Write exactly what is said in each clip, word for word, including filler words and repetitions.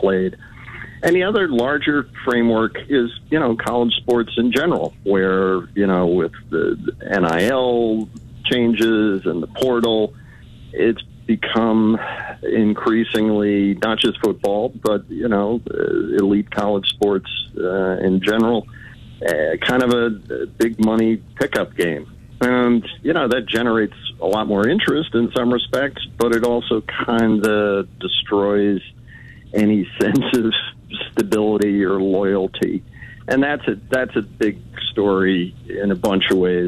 played. And the other larger framework is, you know, college sports in general, where, you know, with the N I L changes and the portal, it's become increasingly not just football, but, you know, elite college sports uh, in general, uh, kind of a big money pickup game. And, you know, that generates a lot more interest in some respects, but it also kind of destroys any sense of stability or loyalty. And that's a, that's a big story in a bunch of ways.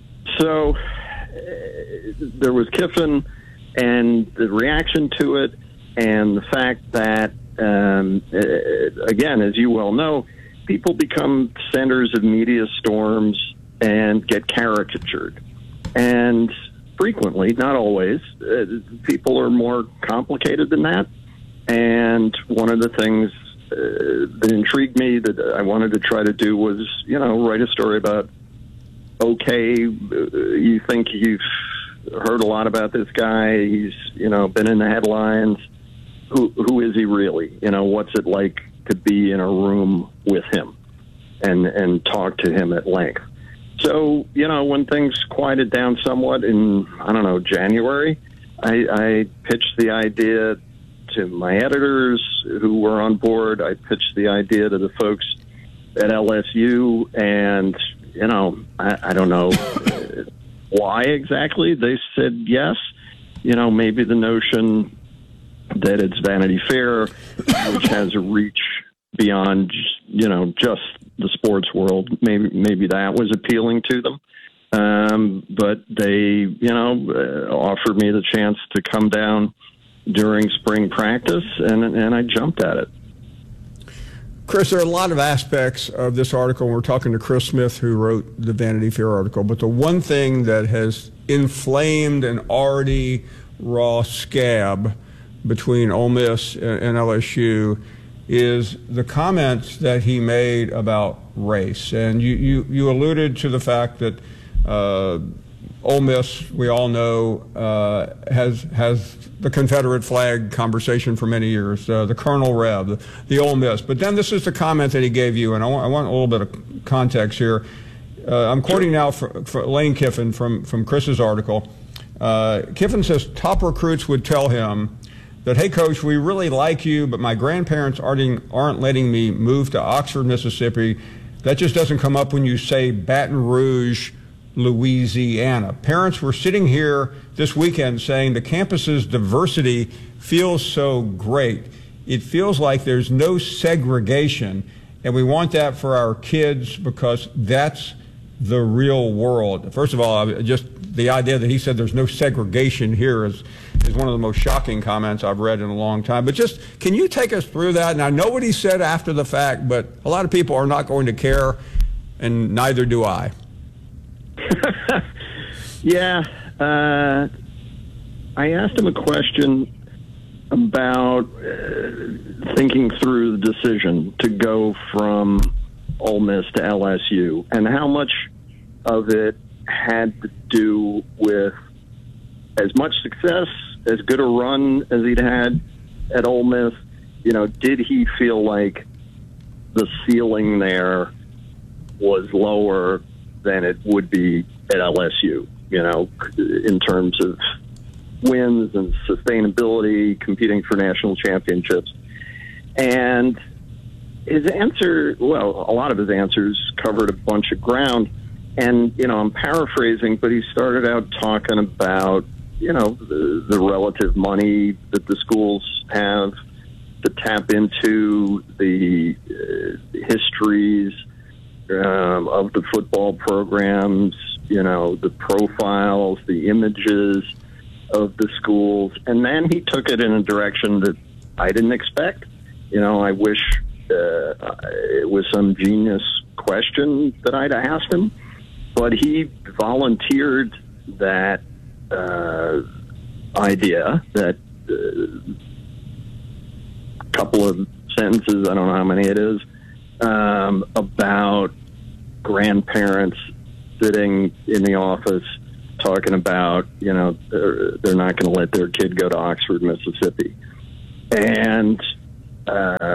So uh, there was Kiffin and the reaction to it, and the fact that, um, uh, again, as you well know, people become centers of media storms and get caricatured. And frequently, not always, uh, people are more complicated than that. And one of the things uh, that intrigued me that I wanted to try to do was, you know, write a story about, okay, you think you've heard a lot about this guy. He's, you know, been in the headlines. Who who is he really? You know, what's it like to be in a room with him and and talk to him at length? So, you know, when things quieted down somewhat in, I don't know, January, I, I pitched the idea to my editors who were on board. I pitched the idea to the folks at L S U, and, you know, I, I don't know why exactly they said yes. You know, maybe the notion that it's Vanity Fair, which has a reach beyond, you know, just the sports world. Maybe maybe that was appealing to them. Um, but they, you know, uh, offered me the chance to come down during spring practice, and and I jumped at it. Chris, there are a lot of aspects of this article. We're talking to Chris Smith, who wrote the Vanity Fair article. But the one thing that has inflamed an already raw scab between Ole Miss and L S U is the comments that he made about race. And you, you, you alluded to the fact that uh, Ole Miss, we all know, uh, has has the Confederate flag conversation for many years, uh, the Colonel Rev, the, the Ole Miss. But then this is the comment that he gave you, and I want, I want a little bit of context here. Uh, I'm quoting now for, for Lane Kiffin from, from Chris's article. Uh, Kiffin says top recruits would tell him that, hey, Coach, we really like you, but my grandparents aren't, aren't letting me move to Oxford, Mississippi. That just doesn't come up when you say Baton Rouge, Louisiana. Parents were sitting here this weekend saying the campus's diversity feels so great. It feels like there's no segregation, and we want that for our kids because that's the real world. First of all, just the idea that he said there's no segregation here is, is one of the most shocking comments I've read in a long time. But just, can you take us through that? And I know what he said after the fact, but a lot of people are not going to care, and neither do I. yeah. Uh, I asked him a question about uh, thinking through the decision to go from Ole Miss to L S U and how much of it had to do with as much success, as good a run as he'd had at Ole Miss. You know, did he feel like the ceiling there was lower than it would be at L S U, you know, in terms of wins and sustainability, competing for national championships? And his answer, well, a lot of his answers covered a bunch of ground. And, you know, I'm paraphrasing, but he started out talking about, you know, the, the relative money that the schools have to tap into, the uh, histories um, of the football programs, you know, the profiles, the images of the schools. And then he took it in a direction that I didn't expect. You know, I wish uh, it was some genius question that I'd asked him, but he volunteered that uh, idea, that uh, couple of sentences, I don't know how many it is, um, about grandparents sitting in the office talking about, you know, they're, they're not going to let their kid go to Oxford, Mississippi. And uh,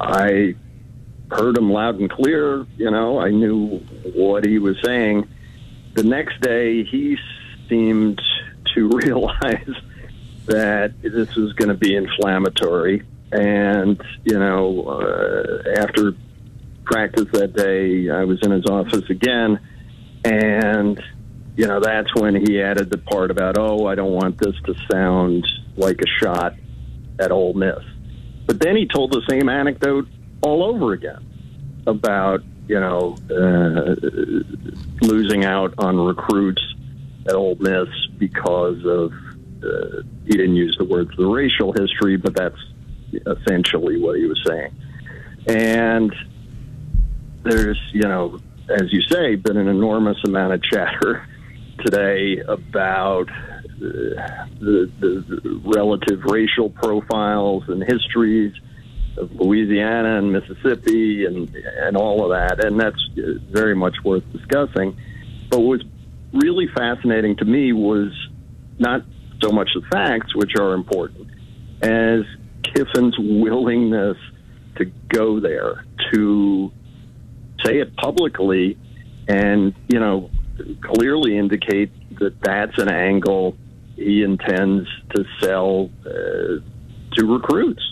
I heard him loud and clear. You know, I knew what he was saying. The next day, he seemed to realize that this was going to be inflammatory. And, you know, uh, after practice that day, I was in his office again. And, you know, that's when he added the part about, oh, I don't want this to sound like a shot at Ole Miss. But then he told the same anecdote all over again about, you know, uh, losing out on recruits at Ole Miss because of, uh, he didn't use the words the racial history, but that's essentially what he was saying. And there's, you know, as you say, been an enormous amount of chatter today about uh, the, the, the relative racial profiles and histories of Louisiana and Mississippi and and all of that, and that's very much worth discussing. But what was really fascinating to me was not so much the facts, which are important, as Kiffin's willingness to go there, to say it publicly, and, you know, clearly indicate that that's an angle he intends to sell uh, to recruits.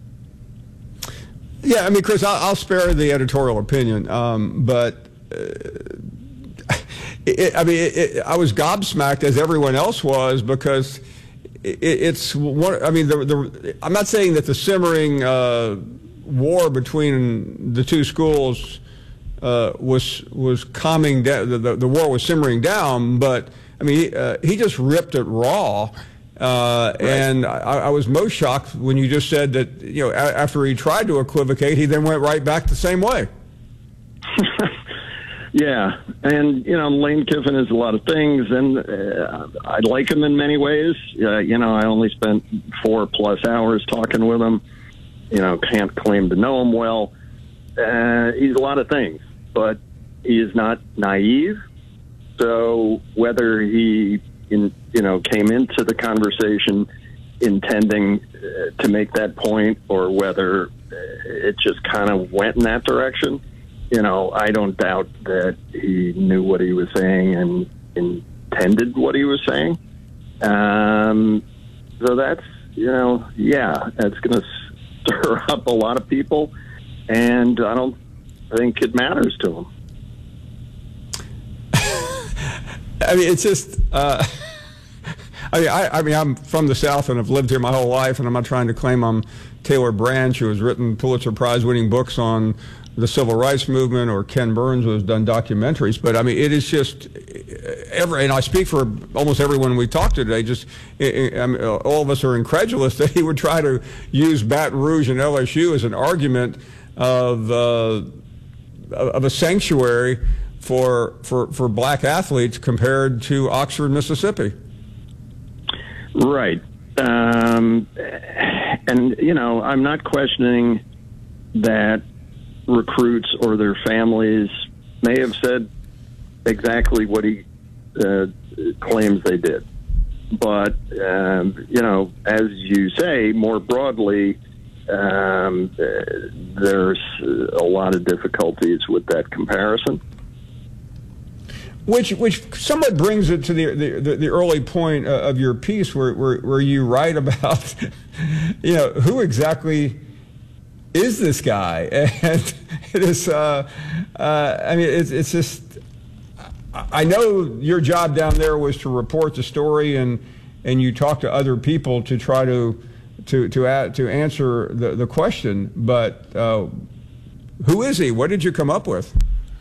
Yeah, I mean, Chris, I'll, I'll spare the editorial opinion, um, but uh, it, I mean, it, it, I was gobsmacked, as everyone else was, because it, it's one. I mean, the, the, I'm not saying that the simmering uh, war between the two schools uh, was was calming down. The, the, the war was simmering down, but I mean, uh, he just ripped it raw. Uh, right. And I, I was most shocked when you just said that, you know, a, after he tried to equivocate, he then went right back the same way. Yeah. And, you know, Lane Kiffin is a lot of things, and uh, I like him in many ways. Uh, you know, I only spent four plus hours talking with him. You know, can't claim to know him well. Uh, he's a lot of things, but he is not naive. So whether he In, you know, came into the conversation intending uh, to make that point, or whether uh, it just kind of went in that direction, you know, I don't doubt that he knew what he was saying and intended what he was saying. Um, so that's, you know, yeah, that's going to stir up a lot of people, and I don't think it matters to him. I mean, it's just, uh, I, mean, I, I mean, I'm from the South and I've lived here my whole life, and I'm not trying to claim I'm Taylor Branch, who has written Pulitzer Prize winning books on the civil rights movement, or Ken Burns, who has done documentaries. But I mean, it is just, every, and I speak for almost everyone we talked to today, just I mean, all of us are incredulous that he would try to use Baton Rouge and L S U as an argument of, uh, of a sanctuary for for for black athletes compared to Oxford, Mississippi. Right. Um, and, you know, I'm not questioning that recruits or their families may have said exactly what he uh, claims they did. But, um, you know, as you say, more broadly, um, there's a lot of difficulties with that comparison. Which, which somewhat brings it to the the, the early point of your piece, where, where where you write about, you know, who exactly is this guy, and it is. Uh, uh, I mean, it's it's just. I know your job down there was to report the story, and and you talk to other people to try to to to add, to answer the the question. But uh, who is he? What did you come up with?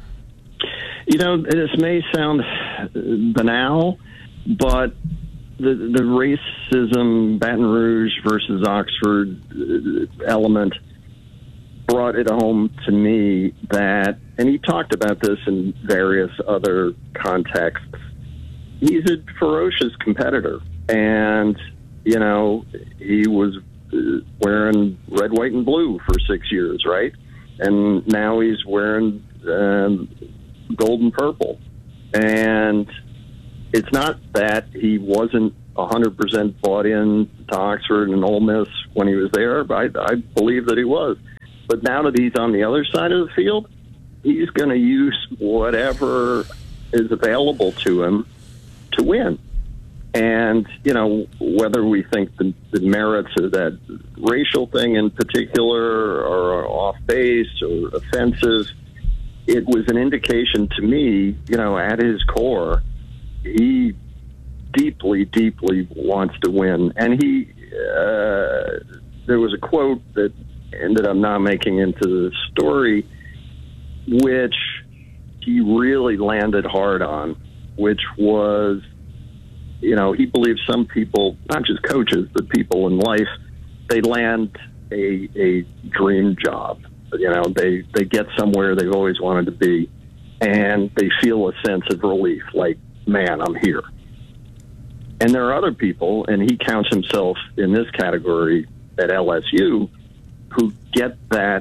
You know, this may sound banal, but the the racism, Baton Rouge versus Oxford element brought it home to me that, and he talked about this in various other contexts, he's a ferocious competitor. And, you know, he was wearing red, white, and blue for six years, right? And now he's wearing um, gold and purple. And it's not that he wasn't one hundred percent bought in to Oxford and Ole Miss when he was there, but I, I believe that he was. But now that he's on the other side of the field, he's going to use whatever is available to him to win. And, you know, whether we think the, the merits of that racial thing in particular are off base or offensive, it was an indication to me, you know, at his core, he deeply, deeply wants to win. And he, uh, there was a quote that ended up not making into the story, which he really landed hard on, which was, you know, he believes some people, not just coaches, but people in life, they land a, a dream job. You know, they, they get somewhere they've always wanted to be, and they feel a sense of relief, like, man, I'm here. And there are other people, and he counts himself in this category at L S U, who get that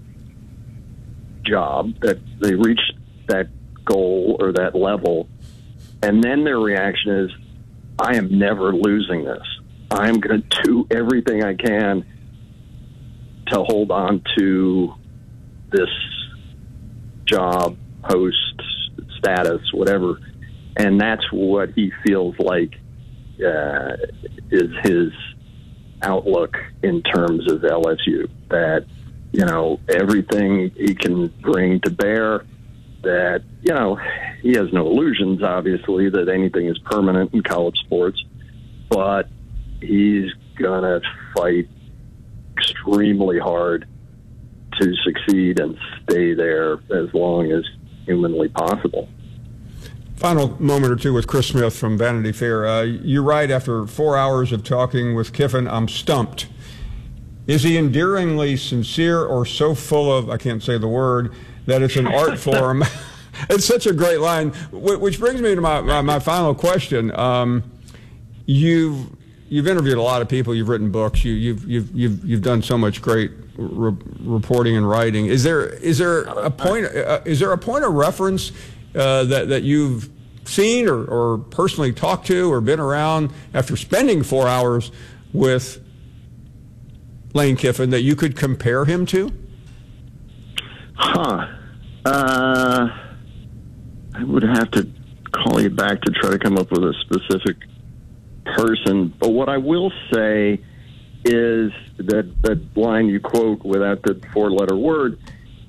job, that they reach that goal or that level, and then their reaction is, I am never losing this. I am going to do everything I can to hold on to this job, post, status, whatever. And that's what he feels like uh, is his outlook in terms of L S U. That, you know, everything he can bring to bear, that, you know, he has no illusions, obviously, that anything is permanent in college sports, but he's going to fight extremely hard to succeed and stay there as long as humanly possible. Final moment or two with Chris Smith from Vanity Fair. Uh, you write, after four hours of talking with Kiffin, I'm stumped. Is he endearingly sincere or so full of, I can't say the word, that it's an art form? It's such a great line, which brings me to my, my, my final question. Um, you've you've interviewed a lot of people, you've written books, you, you've you've you've you've done so much great re- reporting and writing. Is there is there a point uh, is there a point of reference uh, that that you've seen or, or personally talked to or been around after spending four hours with Lane Kiffin that you could compare him to? Huh. Uh, I would have to call you back to try to come up with a specific person. But what I will say is that that line you quote without the four-letter word,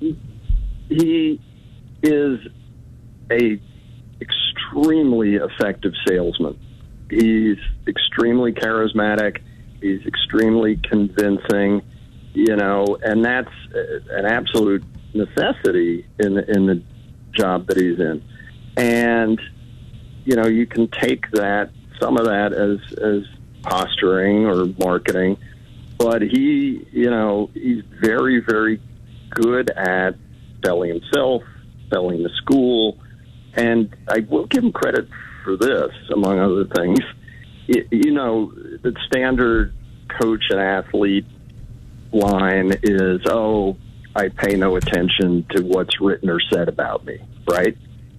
he is a extremely effective salesman. He's extremely charismatic. He's extremely convincing, you know, and that's an absolute necessity in the, in the job that he's in. And, you know, you can take that, some of that as, as posturing or marketing, but he, you know, he's very, very good at selling himself, selling the school. And I will give him credit for this, among other things. It, you know, the standard coach and athlete line is, oh, I pay no attention to what's written or said about me, right?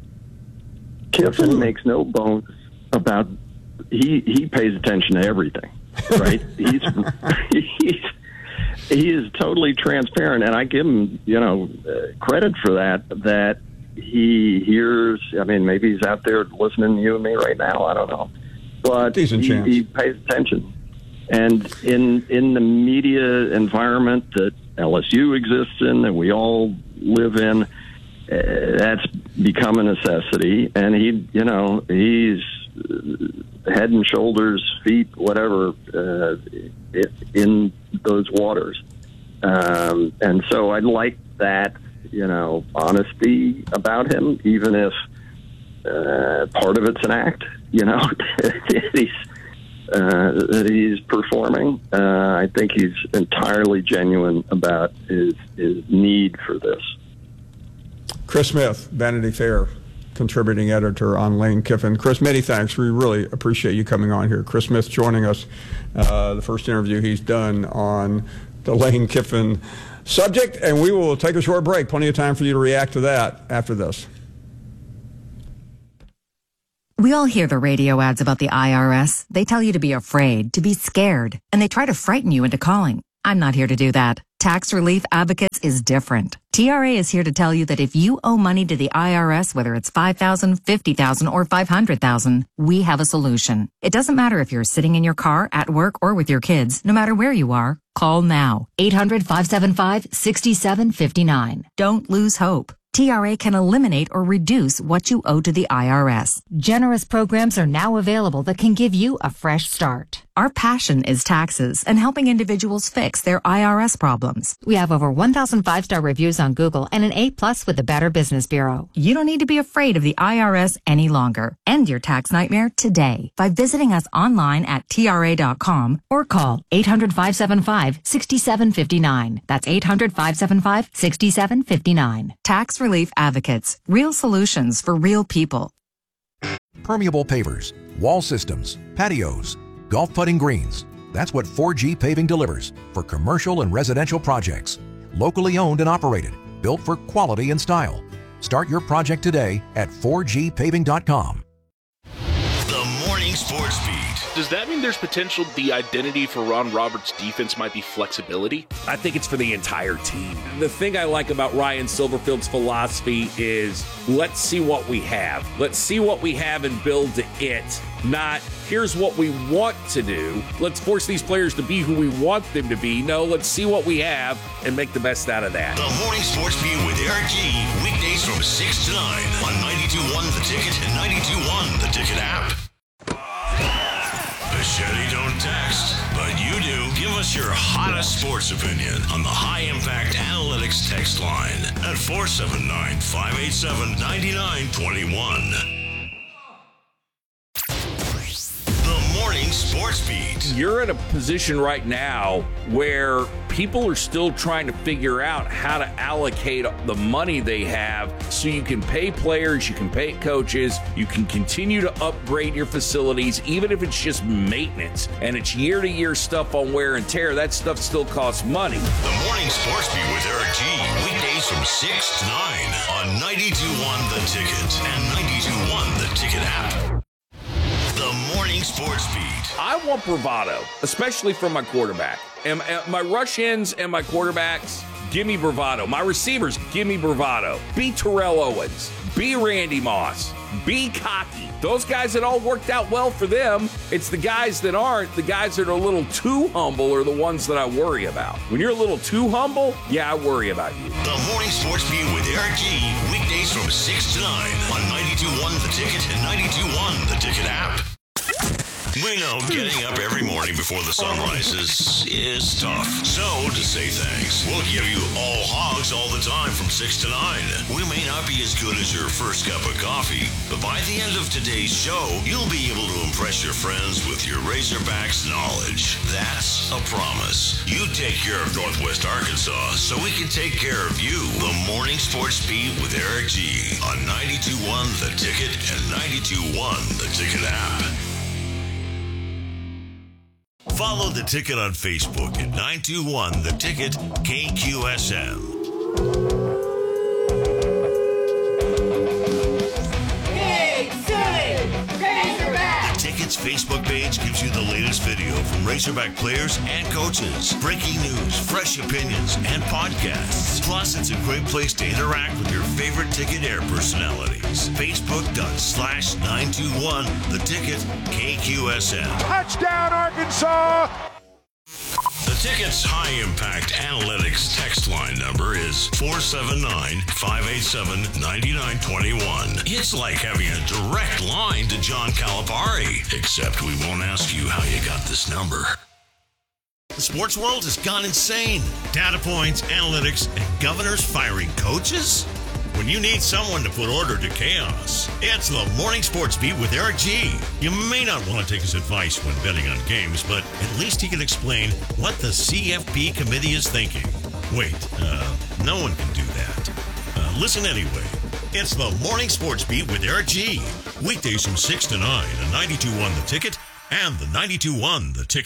Kiffin Absolutely. makes no bones about, he, he pays attention to everything, right? he's, he's, he is totally transparent, and I give him, you know, uh, credit for that, that he hears, I mean, maybe he's out there listening to you and me right now, I don't know. But he, he pays attention. And in in the media environment that L S U exists in, that we all live in, uh, that's become a necessity. And he, you know, he's head and shoulders, feet, whatever, uh, in those waters. Um, and so I like that, you know, honesty about him, even if uh, part of it's an act, you know, he's, uh, that he's performing. Uh, I think he's entirely genuine about his, his need for this. Chris Smith, Vanity Fair contributing editor on Lane Kiffin. Chris, many thanks. We really appreciate you coming on here. Chris Smith joining us, uh, the first interview he's done on the Lane Kiffin subject, and we will take a short break. Plenty of time for you to react to that after this. We all hear the radio ads about the I R S. They tell you to be afraid, to be scared, and they try to frighten you into calling. I'm not here to do that. Tax Relief Advocates is different. T R A is here to tell you that if you owe money to the I R S, whether it's five thousand dollars, fifty thousand dollars, or five hundred thousand dollars, we have a solution. It doesn't matter if you're sitting in your car, at work, or with your kids. No matter where you are, call now. eight hundred, five seven five, six seven five nine. Don't lose hope. T R A can eliminate or reduce what you owe to the I R S. Generous programs are now available that can give you a fresh start. Our passion is taxes and helping individuals fix their I R S problems. We have over one thousand five-star reviews on Google and an A plus with the Better Business Bureau. You don't need to be afraid of the I R S any longer. End your tax nightmare today by visiting us online at T R A dot com or call eight hundred, five seven five, six seven five nine. That's eight hundred, five seven five, six seven five nine. Tax Relief Advocates. Real solutions for real people. Permeable pavers, wall systems, patios, golf putting greens. That's what four G Paving delivers for commercial and residential projects. Locally owned and operated, built for quality and style. Start your project today at four G paving dot com. The Morning Sports Beat. Does that mean there's potential the identity for Ron Roberts' defense might be flexibility? I think it's for the entire team. The thing I like about Ryan Silverfield's philosophy is let's see what we have. Let's see what we have and build to it. Not, here's what we want to do. Let's force these players to be who we want them to be. No, let's see what we have and make the best out of that. The Morning Sports Beat with Eric G. Weekdays from six to nine on ninety-two point one The Ticket and ninety-two point one The Ticket app. Machete don't text, but you do. Give us your hottest sports opinion on the High Impact Analytics text line at four seven nine, five eight seven, nine nine two one. The Morning Sports Beat. You're in a position right now where people are still trying to figure out how to allocate the money they have so you can pay players, you can pay coaches, you can continue to upgrade your facilities, even if it's just maintenance and it's year-to-year stuff on wear and tear. That stuff still costs money. The Morning Sports Beat with Eric G. Weekdays from six to nine on ninety-two point one The Ticket and ninety-two point one The Ticket app. The Morning Sports Beat. I want bravado, especially from my quarterback. And, and my rush-ins and my quarterbacks, give me bravado. My receivers, give me bravado. Be Terrell Owens. Be Randy Moss. Be cocky. Those guys that all worked out well for them, it's the guys that aren't, the guys that are a little too humble are the ones that I worry about. When you're a little too humble, yeah, I worry about you. The Morning Sports Beat with Eric G. Weekdays from six to nine on ninety-two point one The Ticket and ninety-two point one The Ticket app. We know getting up every morning before the sun rises is tough. So, to say thanks, we'll give you all hogs all the time from six to nine. We may not be as good as your first cup of coffee, but by the end of today's show, you'll be able to impress your friends with your Razorbacks knowledge. That's a promise. You take care of Northwest Arkansas so we can take care of you. The Morning Sports Beat with Eric G. on ninety-two point one The Ticket and ninety-two point one The Ticket app. Follow The Ticket on Facebook at nine two one The Ticket K Q S M. Big City Razorback! The Ticket's Facebook page gives you the latest video from Razorback players and coaches, breaking news, fresh opinions, and podcasts. Plus, it's a great place to interact with your favorite Ticket Air personalities. Facebook.com slash 921 The Ticket K Q S M. Touchdown, Arkansas! The Ticket's high-impact analytics text line number is four seven nine, five eight seven, nine nine two one. It's like having a direct line to John Calipari, except we won't ask you how you got this number. The sports world has gone insane. Data points, analytics, and governors firing coaches? When you need someone to put order to chaos, it's the Morning Sports Beat with Eric G. You may not want to take his advice when betting on games, but at least he can explain what the C F P committee is thinking. Wait, uh, no one can do that. Uh, listen anyway. It's the Morning Sports Beat with Eric G. Weekdays from six to nine on ninety-two point one The Ticket and the ninety-two point one The Ticket